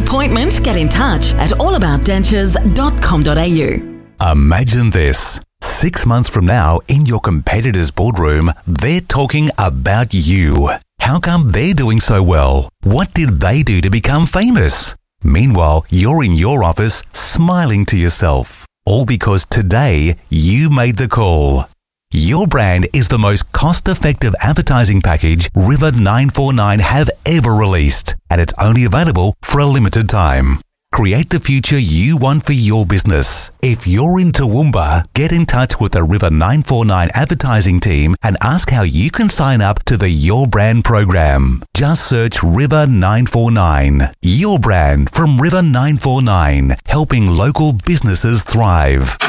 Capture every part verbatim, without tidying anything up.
appointment, get in touch at all about dentures dot com dot a u. Imagine this. Six months from now, in your competitor's boardroom, they're talking about you. How come they're doing so well? What did they do to become famous? Meanwhile, you're in your office smiling to yourself. All because today you made the call. Your brand is the most cost-effective advertising package River nine four nine have ever released, and it's only available for a limited time. Create the future you want for your business. If you're in Toowoomba, get in touch with the River nine four nine advertising team and ask how you can sign up to the Your Brand program. Just search River nine four nine. Your Brand from River nine four nine, helping local businesses thrive.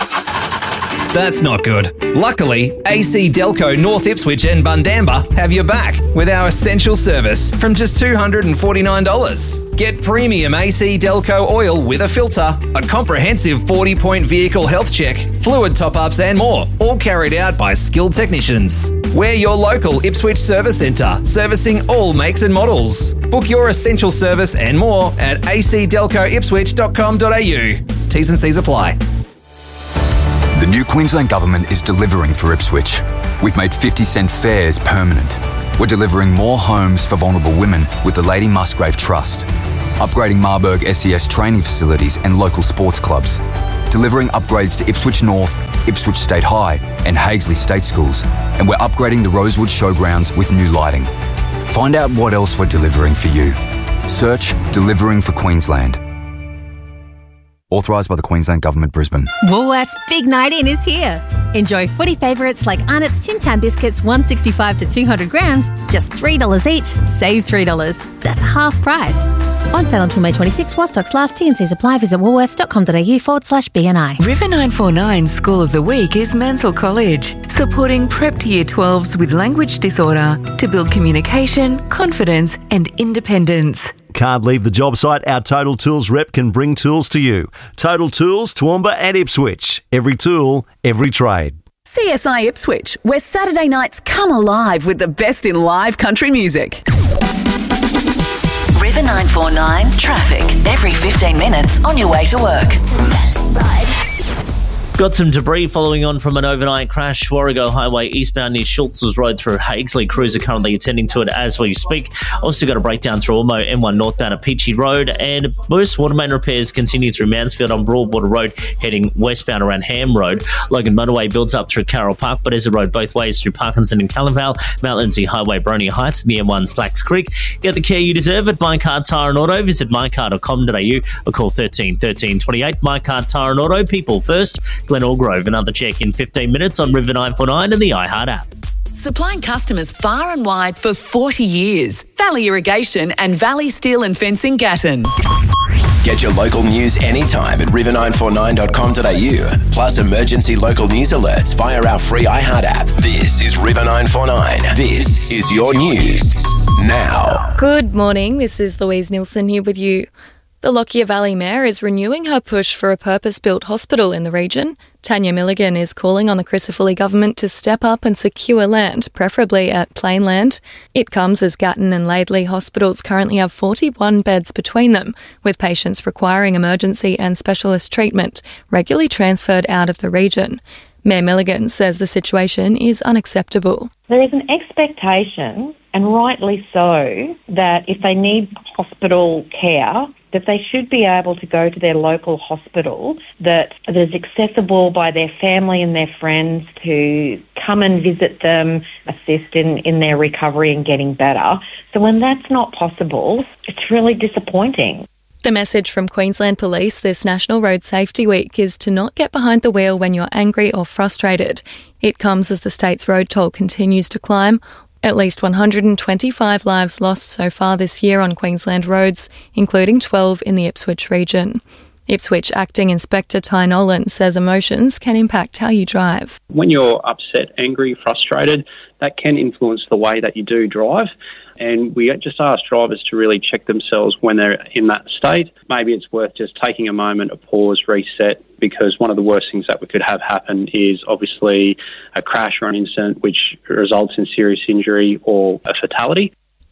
That's not good. Luckily, A C Delco North Ipswich and Bundamba have your back with our essential service from just two hundred forty-nine dollars. Get premium A C Delco oil with a filter, a comprehensive forty-point vehicle health check, fluid top-ups and more, all carried out by skilled technicians. We're your local Ipswich Service Centre, servicing all makes and models. Book your essential service and more at a c delco ipswich dot com dot a u. T's and C's apply. The new Queensland Government is delivering for Ipswich. We've made fifty cent fares permanent. We're delivering more homes for vulnerable women with the Lady Musgrave Trust. Upgrading Marburg S E S training facilities and local sports clubs. Delivering upgrades to Ipswich North, Ipswich State High and Hagesley State Schools. And we're upgrading the Rosewood Showgrounds with new lighting. Find out what else we're delivering for you. Search Delivering for Queensland. Authorised by the Queensland Government, Brisbane. Woolworths Big Night In is here. Enjoy footy favourites like Arnott's Tim Tam biscuits, one sixty-five to two hundred grams, just three dollars each. Save three dollars. That's half price. On sale until May twenty-sixth while stocks last. T and C's apply. Visit woolworths dot com dot a u forward slash B N I. River nine four nine School of the Week is Mansell College, supporting prep to Year twelves with language disorder to build communication, confidence and independence. Can't leave the job site? Our Total Tools rep can bring tools to you. Total Tools, Toowoomba and Ipswich. Every tool, every trade. C S I Ipswich, where Saturday nights come alive with the best in live country music. River nine four nine traffic. Every fifteen minutes on your way to work. Got some debris following on from an overnight crash. Warrego Highway eastbound near Schultz's Road through Hagesley. Crews are currently attending to it as we speak. Also got a breakdown through Ormo M one northbound at Peachy Road. And most water main repairs continue through Mansfield on Broadwater Road, heading westbound around Ham Road. Logan Motorway builds up through Carroll Park, but there's a road both ways through Parkinson and Callanvale. Mount Lindsay Highway, Bronia Heights, and the M one Slacks Creek. Get the care you deserve at MyCar Tyre and Auto. Visit my car dot com dot a u or call thirteen thirteen twenty-eight. MyCar Tyre and Auto, people first. Glen Allgrove, another check in fifteen minutes on River nine four nine and the iHeart app. Supplying customers far and wide for forty years. Valley Irrigation and Valley Steel and Fencing Gatton. Get your local news anytime at river nine four nine dot com dot a u. Plus emergency local news alerts via our free iHeart app. This is River nine four nine. This is your news now. Good morning. This is Louise Nielsen here with you. The Lockyer Valley Mayor is renewing her push for a purpose-built hospital in the region. Tanya Milligan is calling on the Crisafulli government to step up and secure land, preferably at Plainland. It comes as Gatton and Laidley hospitals currently have forty-one beds between them, with patients requiring emergency and specialist treatment regularly transferred out of the region. Mayor Milligan says the situation is unacceptable. There is an expectation, and rightly so, that if they need hospital care, that they should be able to go to their local hospital that is accessible by their family and their friends to come and visit them, assist in, in their recovery and getting better. So when that's not possible, it's really disappointing. The message from Queensland Police this National Road Safety Week is to not get behind the wheel when you're angry or frustrated. It comes as the state's road toll continues to climb. At least one hundred twenty-five lives lost so far this year on Queensland roads, including twelve in the Ipswich region. Ipswich Acting Inspector Ty Nolan says emotions can impact how you drive. When you're upset, angry, frustrated, that can influence the way that you do drive. And we just ask drivers to really check themselves when they're in that state. Maybe it's worth just taking a moment, a pause, reset, because one of the worst things that we could have happen is obviously a crash or an incident which results in serious injury or a fatality.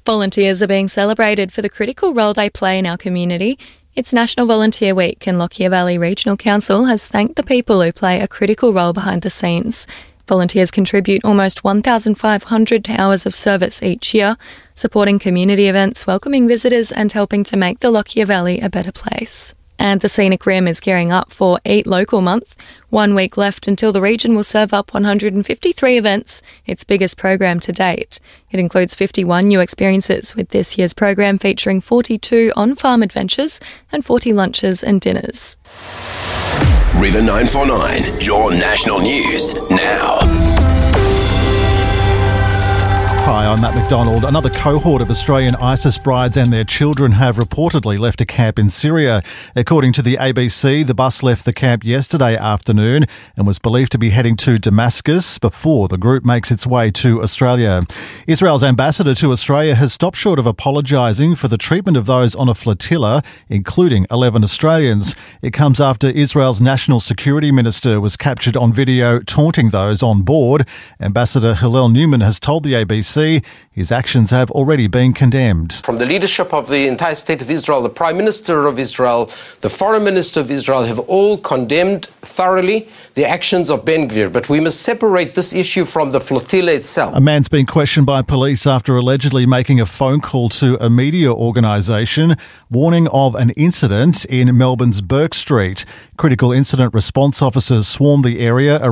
Volunteers are being celebrated for the critical role they play in our community. It's National Volunteer Week, and Lockyer Valley Regional Council has thanked the people who play a critical role behind the scenes. Volunteers contribute almost one thousand five hundred hours of service each year, supporting community events, welcoming visitors and helping to make the Lockyer Valley a better place. And the Scenic Rim is gearing up for Eat Local Month. One week left until the region will serve up one hundred fifty-three events, its biggest program to date. It includes fifty-one new experiences, with this year's program featuring forty-two on-farm adventures and forty lunches and dinners. River nine four nine, your national news now. Hi, I'm Matt McDonald. Another cohort of Australian ISIS brides and their children have reportedly left a camp in Syria. According to the A B C, the bus left the camp yesterday afternoon and was believed to be heading to Damascus before the group makes its way to Australia. Israel's ambassador to Australia has stopped short of apologising for the treatment of those on a flotilla, including eleven Australians. It comes after Israel's national security minister was captured on video taunting those on board. Ambassador Hillel Newman has told the A B C his actions have already been condemned. From the leadership of the entire state of Israel, the Prime Minister of Israel, the Foreign Minister of Israel have all condemned thoroughly the actions of Ben Gvir. But we must separate this issue from the flotilla itself. A man's been questioned by police after allegedly making a phone call to a media organisation warning of an incident in Melbourne's Burke Street. Critical incident response officers swarmed the area